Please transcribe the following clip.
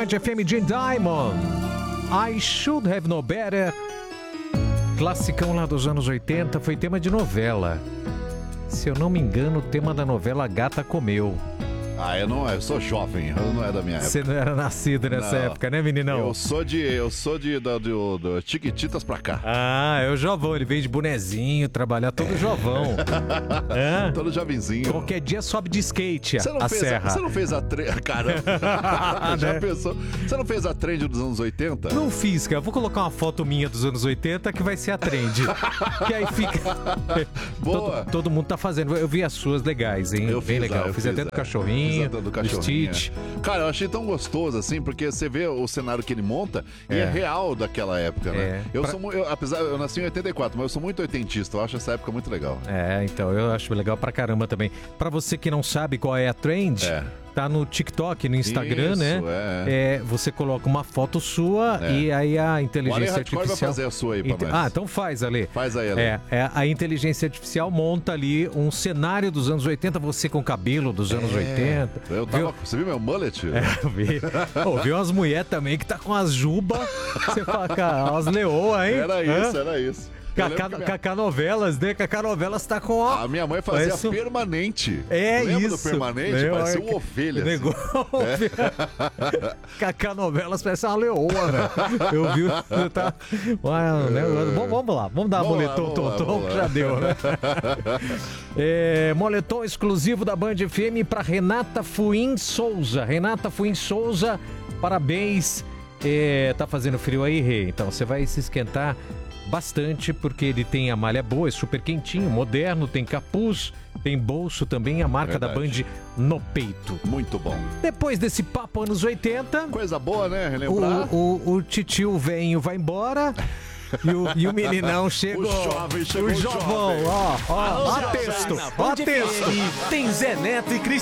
Band FM Jane Diamond. I Should Have Known Better. Classicão lá dos anos 80, foi tema de novela. Se eu não me engano, o tema da novela Gata Comeu. Eu sou jovem, não é da minha época. Você não era nascido nessa época, né, meninão? Eu sou do Chiquititas pra cá. É o Jovão, ele veio de bonezinho, trabalhar todo Jovão. Todo jovenzinho. Qualquer dia sobe de skate serra. Você não fez a trend... Caramba. Já pensou? Você não fez a trend dos anos 80? Não fiz, cara. Vou colocar uma foto minha dos anos 80 que vai ser a trend. Que aí fica... Boa. Todo mundo tá fazendo. Eu vi as suas legais, hein? Bem legal. Eu fiz até do cachorrinho. Do Stitch. Cara, eu achei tão gostoso assim, porque você vê o cenário que ele monta e é real daquela época, né? Eu nasci em 84, mas eu sou muito oitentista, eu acho essa época muito legal. Então, eu acho legal pra caramba também. Pra você que não sabe qual é a trend, tá no TikTok, no Instagram, isso, né? Você coloca uma foto sua e aí a inteligência artificial... vai fazer a sua aí pra nós. Então faz, Ale. Faz aí, Ale. A inteligência artificial monta ali um cenário dos anos 80, você com cabelo dos anos 80. Você viu meu mullet? Eu vi. Vi umas mulheres também que tá com as jubas, você fala, cara, umas leoas, hein? Era isso. Cacá Novelas, né? Cacá Novelas tá com a minha mãe fazia permanente. Lembra isso. Do permanente? Parecia uma ovelha. Cacá Novelas parece uma leoa, velho. Eu vi. Vamos lá, vamos dar uma moletom, que já deu, né? Moletom exclusivo da Band FM pra Renata Fuim Souza. Renata Fuim Souza, parabéns. Tá fazendo frio aí, Rê? Então você vai se esquentar bastante, porque ele tem a malha boa, é super quentinho, moderno, tem capuz, tem bolso também, a marca da Band no peito. Muito bom. Depois desse papo anos 80... Coisa boa, né? Relembrar. O titio velho vai embora... E o meninão chegou. O jovão. Ó texto. Tem Zé Neto e Cristian.